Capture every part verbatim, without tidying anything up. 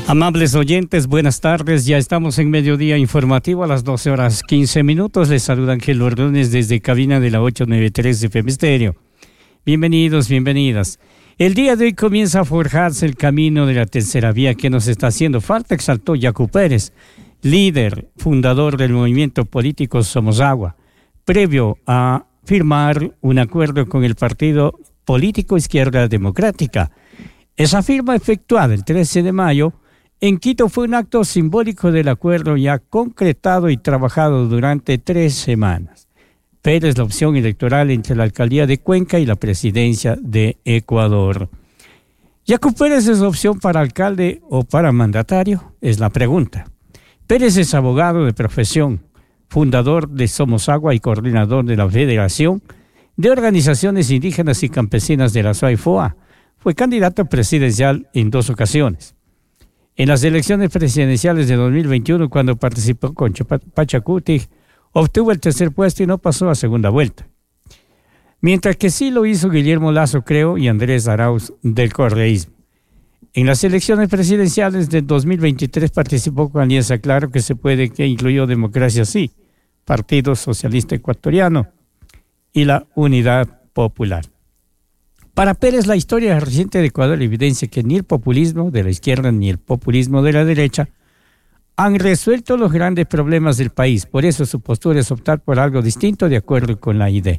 Amables oyentes, buenas tardes. Ya estamos en mediodía informativo a las doce horas quince minutos. Les saluda Ángel Ordóñez desde cabina de la ochocientos noventa y tres de F M Stereo. Bienvenidos, bienvenidas. El día de hoy comienza a forjarse el camino de la tercera vía que nos está haciendo falta, exaltó Yacu Pérez, líder, fundador del movimiento político Somos Agua, previo a firmar un acuerdo con el partido político Izquierda Democrática. Esa firma efectuada el trece de mayo en Quito fue un acto simbólico del acuerdo ya concretado y trabajado durante tres semanas. Pérez la opción electoral entre la alcaldía de Cuenca y la presidencia de Ecuador. ¿Yacu Pérez es opción para alcalde o para mandatario? Es la pregunta. Pérez es abogado de profesión, fundador de Somos Agua y coordinador de la Federación de Organizaciones Indígenas y Campesinas de la S O A I F O A. Fue candidato presidencial en dos ocasiones. En las elecciones presidenciales de dos mil veintiuno, cuando participó con Pachacuti, obtuvo el tercer puesto y no pasó a segunda vuelta. Mientras que sí lo hizo Guillermo Lazo Creo y Andrés Arauz del correísmo. En las elecciones presidenciales de dos mil veintitrés participó con Alianza Claro que se puede, que incluyó Democracia Sí, Partido Socialista Ecuatoriano y la Unidad Popular. Para Pérez, la historia reciente de Ecuador evidencia que ni el populismo de la izquierda ni el populismo de la derecha han resuelto los grandes problemas del país. Por eso su postura es optar por algo distinto de acuerdo con la I D E.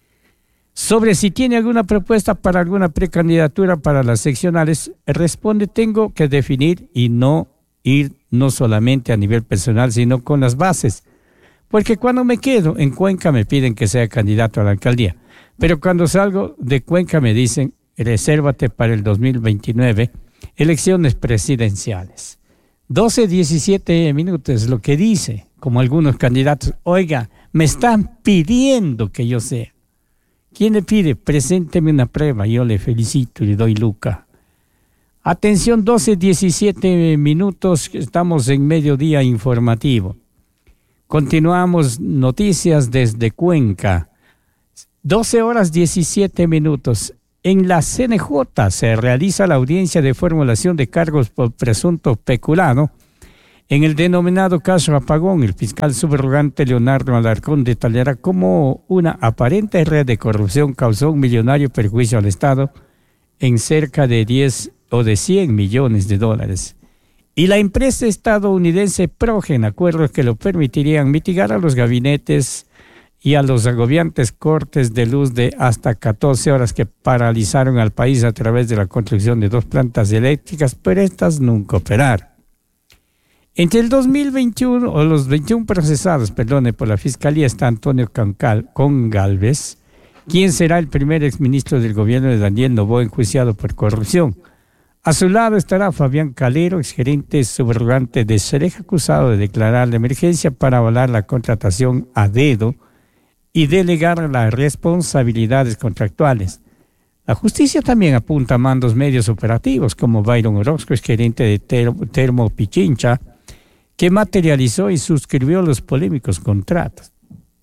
Sobre si tiene alguna propuesta para alguna precandidatura para las seccionales, responde: tengo que definir y no ir no solamente a nivel personal, sino con las bases. Porque cuando me quedo en Cuenca me piden que sea candidato a la alcaldía. Pero cuando salgo de Cuenca me dicen: resérvate para el dos mil veintinueve, elecciones presidenciales. doce, diecisiete minutos, lo que dice, como algunos candidatos: oiga, me están pidiendo que yo sea. ¿Quién le pide? Presénteme una prueba, yo le felicito y le doy luca. Atención, doce, diecisiete minutos, estamos en mediodía informativo. Continuamos noticias desde Cuenca. doce horas diecisiete minutos. En la C N J se realiza la audiencia de formulación de cargos por presunto peculado. En el denominado caso Apagón, el fiscal subrogante Leonardo Alarcón detallará cómo una aparente red de corrupción causó un millonario perjuicio al Estado en cerca de diez o de cien millones de dólares. Y la empresa estadounidense Progen, acuerdos que lo permitirían mitigar a los gabinetes y a los agobiantes cortes de luz de hasta catorce horas que paralizaron al país a través de la construcción de dos plantas eléctricas, pero estas nunca operaron. Entre el dos mil veintiuno, o los veintiún procesados, perdone, por la Fiscalía está Antonio Gonçalves, quien será el primer exministro del gobierno de Daniel Noboa enjuiciado por corrupción. A su lado estará Fabián Calero, exgerente subrogante de Cereja, acusado de declarar la emergencia para avalar la contratación a dedo y delegar las responsabilidades contractuales. La justicia también apunta a mandos medios operativos como Byron Orozco, gerente de Ter- Termo Pichincha, que materializó y suscribió los polémicos contratos.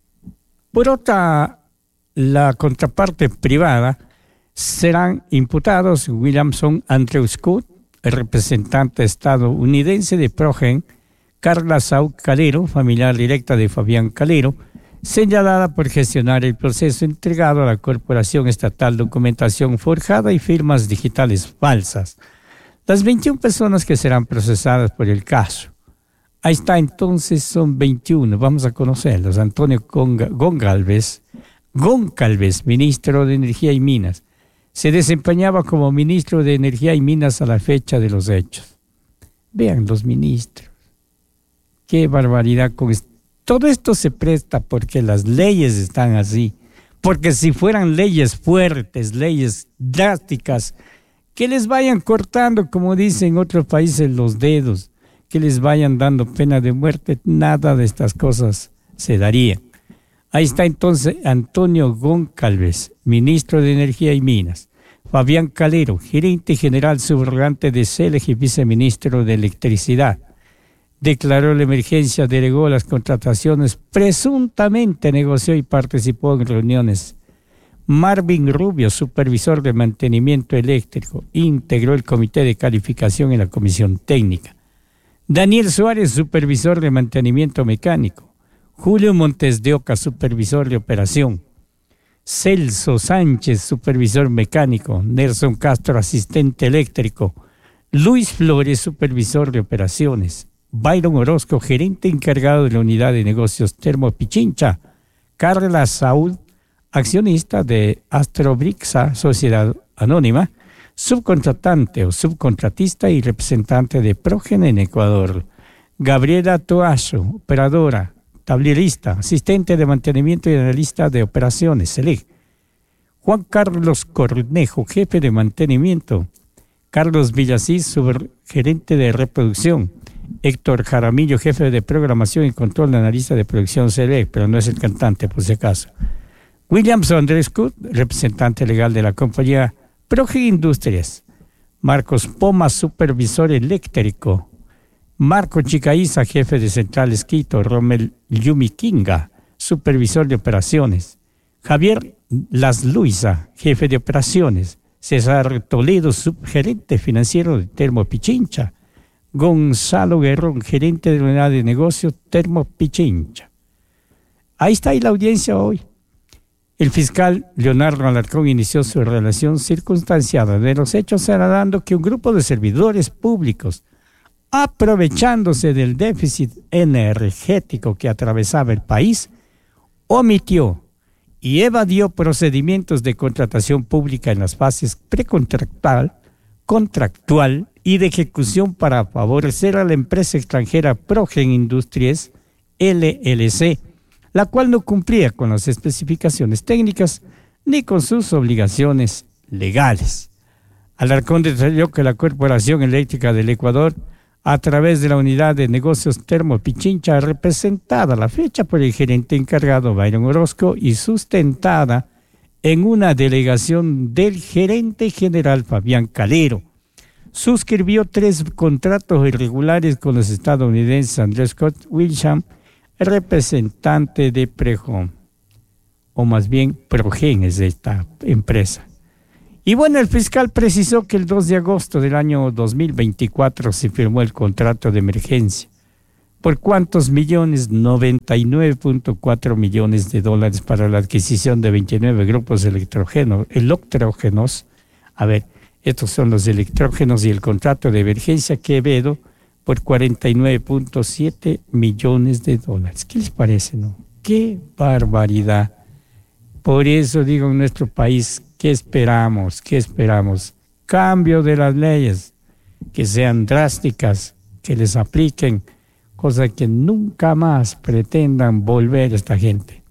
Por otra, la contraparte privada serán imputados Williamson Andrew Scott, el representante estadounidense de Progen, Carla Saúl Calero, familiar directa de Fabián Calero, señalada por gestionar el proceso entregado a la Corporación Estatal Documentación Forjada y firmas digitales falsas. Las veintiún personas que serán procesadas por el caso. Ahí está, entonces son veintiuno, vamos a conocerlos. Antonio Gonçalves, Gonçalves, ministro de Energía y Minas. Se desempeñaba como ministro de Energía y Minas a la fecha de los hechos. Vean los ministros. Qué barbaridad con esto. Todo esto se presta porque las leyes están así. Porque si fueran leyes fuertes, leyes drásticas, que les vayan cortando, como dicen en otros países, los dedos, que les vayan dando pena de muerte, nada de estas cosas se daría. Ahí está entonces Antonio Gonçalves, ministro de Energía y Minas. Fabián Calero, gerente general subrogante de C E L E G y viceministro de Electricidad. Declaró la emergencia, delegó las contrataciones, presuntamente negoció y participó en reuniones. Marvin Rubio, supervisor de mantenimiento eléctrico, integró el comité de calificación en la comisión técnica. Daniel Suárez, supervisor de mantenimiento mecánico. Julio Montes de Oca, supervisor de operación. Celso Sánchez, supervisor mecánico. Nelson Castro, asistente eléctrico. Luis Flores, supervisor de operaciones. Byron Orozco, gerente encargado de la unidad de negocios Termo Pichincha. Carla Saúl, accionista de Astrobrixa, sociedad anónima, subcontratante o subcontratista y representante de Progen en Ecuador. Gabriela Toazo, operadora, tablerista, asistente de mantenimiento y analista de operaciones, S E L E. Juan Carlos Cornejo, jefe de mantenimiento. Carlos Villasís, subgerente de reproducción. Héctor Jaramillo, jefe de programación y control de analista de producción, S E L E, pero no es el cantante, por si acaso. Williams Andrés Cut, representante legal de la compañía Progen Industrias. Marcos Poma, supervisor eléctrico. Marco Chicaiza, jefe de Centrales Quito. Romel Yumiquinga, supervisor de operaciones. Javier Las Luisa, jefe de operaciones. César Toledo, subgerente financiero de Termo Pichincha. Gonzalo Guerrón, gerente de la unidad de negocio Termo Pichincha. Ahí está ahí la audiencia hoy. El fiscal Leonardo Alarcón inició su relación circunstanciada de los hechos señalando que un grupo de servidores públicos, aprovechándose del déficit energético que atravesaba el país, omitió y evadió procedimientos de contratación pública en las fases precontractual, contractual y de ejecución para favorecer a la empresa extranjera Progen Industries L L C, la cual no cumplía con las especificaciones técnicas ni con sus obligaciones legales. Alarcón detalló que la Corporación Eléctrica del Ecuador, a través de la unidad de negocios Termo Pichincha, representada a la fecha por el gerente encargado Byron Orozco y sustentada en una delegación del gerente general Fabián Calero, suscribió tres contratos irregulares con los estadounidenses Andrés Scott Wilsham, representante de Prejón, o más bien Progen es de esta empresa. Y bueno, el fiscal precisó que el dos de agosto del año dos mil veinticuatro se firmó el contrato de emergencia. ¿Por cuántos millones? noventa y nueve punto cuatro millones de dólares para la adquisición de veintinueve grupos electrógenos, electrógenos. A ver, estos son los electrógenos y el contrato de emergencia Quevedo por cuarenta y nueve punto siete millones de dólares. ¿Qué les parece, no? ¡Qué barbaridad! Por eso digo, en nuestro país, ¿qué esperamos? ¿Qué esperamos? Cambio de las leyes, que sean drásticas, que les apliquen, cosa que nunca más pretendan volver esta gente.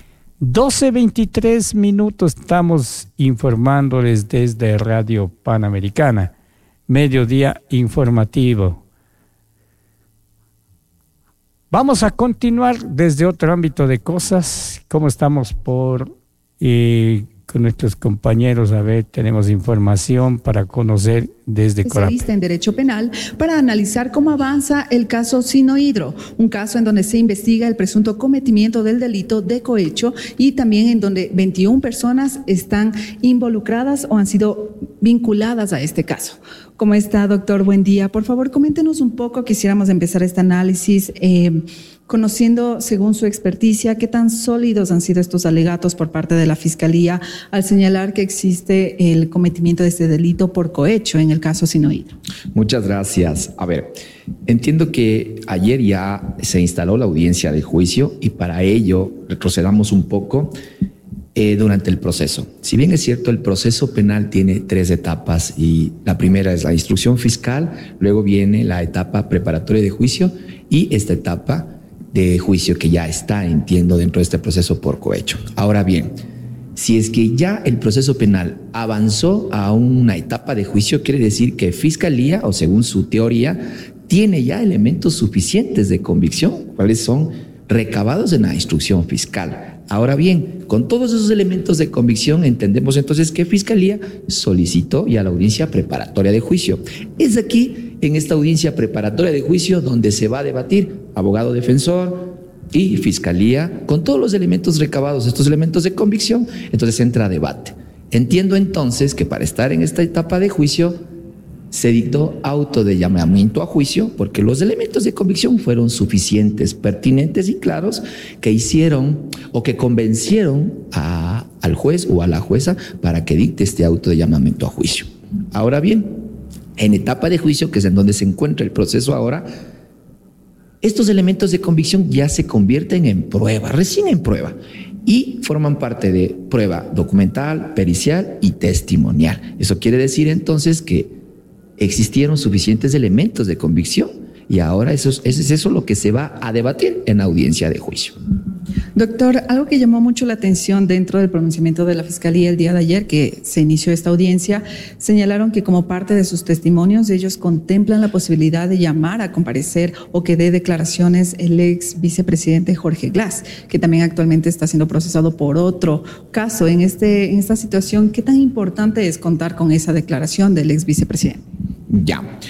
doce veintitrés minutos estamos informándoles desde Radio Panamericana, mediodía informativo. Vamos a continuar desde otro ámbito de cosas. ¿Cómo estamos por eh, con nuestros compañeros? A ver, tenemos información para conocer desde Corap. Especialista en Derecho Penal para analizar cómo avanza el caso Sinohidro, un caso en donde se investiga el presunto cometimiento del delito de cohecho y también en donde veintiuna personas están involucradas o han sido vinculadas a este caso. ¿Cómo está, doctor? Buen día. Por favor, coméntenos un poco. Quisiéramos empezar este análisis eh, conociendo, según su experticia, qué tan sólidos han sido estos alegatos por parte de la Fiscalía al señalar que existe el cometimiento de este delito por cohecho en el caso Sinohidro. Muchas gracias. A ver, entiendo que ayer ya se instaló la audiencia del juicio y para ello retrocedamos un poco eh, durante el proceso. Si bien es cierto, el proceso penal tiene tres etapas y la primera es la instrucción fiscal, luego viene la etapa preparatoria de juicio y esta etapa de juicio que ya está, entiendo, dentro de este proceso por cohecho. Ahora bien, si es que ya el proceso penal avanzó a una etapa de juicio, quiere decir que Fiscalía, o según su teoría, tiene ya elementos suficientes de convicción, cuáles son recabados en la instrucción fiscal. Ahora bien, con todos esos elementos de convicción, entendemos entonces que Fiscalía solicitó ya la audiencia preparatoria de juicio. Es aquí, en esta audiencia preparatoria de juicio, donde se va a debatir abogado defensor, y Fiscalía, con todos los elementos recabados, estos elementos de convicción, entonces entra a debate. Entiendo entonces que para estar en esta etapa de juicio se dictó auto de llamamiento a juicio porque los elementos de convicción fueron suficientes, pertinentes y claros que hicieron o que convencieron a, al juez o a la jueza para que dicte este auto de llamamiento a juicio. Ahora bien, en etapa de juicio, que es en donde se encuentra el proceso ahora, estos elementos de convicción ya se convierten en prueba, recién en prueba, y forman parte de prueba documental, pericial y testimonial. Eso quiere decir entonces que existieron suficientes elementos de convicción y ahora eso es, es eso lo que se va a debatir en audiencia de juicio. Doctor, algo que llamó mucho la atención dentro del pronunciamiento de la Fiscalía el día de ayer, que se inició esta audiencia, señalaron que como parte de sus testimonios ellos contemplan la posibilidad de llamar a comparecer o que dé declaraciones el ex vicepresidente Jorge Glass, que también actualmente está siendo procesado por otro caso. En, este, en esta situación, ¿qué tan importante es contar con esa declaración del ex vicepresidente? Ya.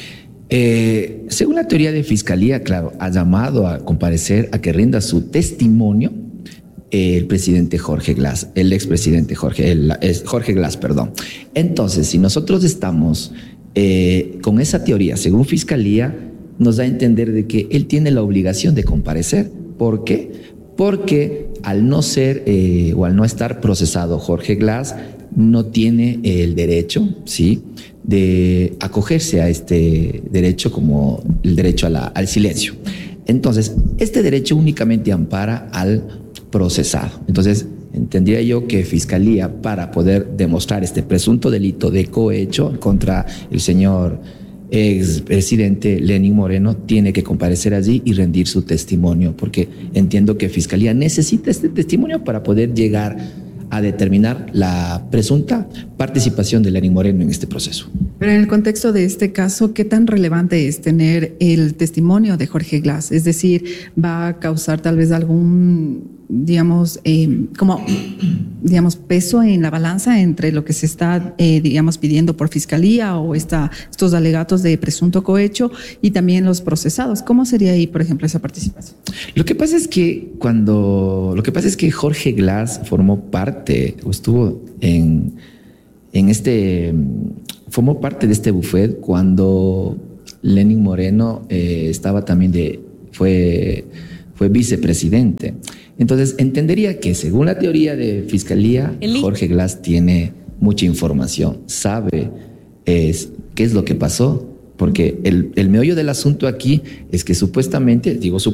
Eh, según la teoría de Fiscalía, claro, ha llamado a comparecer, a que rinda su testimonio eh, el presidente Jorge Glass, el expresidente Jorge, el, es Jorge Glass, perdón. Entonces, si nosotros estamos eh, con esa teoría, según Fiscalía, nos da a entender de que él tiene la obligación de comparecer. ¿Por qué? Porque al no ser eh, o al no estar procesado Jorge Glass, no tiene el derecho, ¿sí?, de acogerse a este derecho como el derecho a la, al silencio. Entonces, este derecho únicamente ampara al procesado. Entonces, entendería yo que Fiscalía, para poder demostrar este presunto delito de cohecho contra el señor expresidente Lenín Moreno, tiene que comparecer allí y rendir su testimonio, porque entiendo que Fiscalía necesita este testimonio para poder llegar a determinar la presunta participación de Lenín Moreno en este proceso. Pero en el contexto de este caso, ¿qué tan relevante es tener el testimonio de Jorge Glass? Es decir, ¿va a causar tal vez algún, digamos, eh, como, digamos, peso en la balanza entre lo que se está, eh, digamos, pidiendo por Fiscalía o esta, estos alegatos de presunto cohecho y también los procesados? ¿Cómo sería ahí, por ejemplo, esa participación? Lo que pasa es que cuando, lo que pasa es que Jorge Glass formó parte o estuvo en, en este, formó parte de este buffet cuando Lenín Moreno eh, estaba también de, fue, fue vicepresidente. Entonces, entendería que según la teoría de Fiscalía, Jorge Glass tiene mucha información, sabe es, qué es lo que pasó, porque el, el meollo del asunto aquí es que supuestamente, digo supuestamente,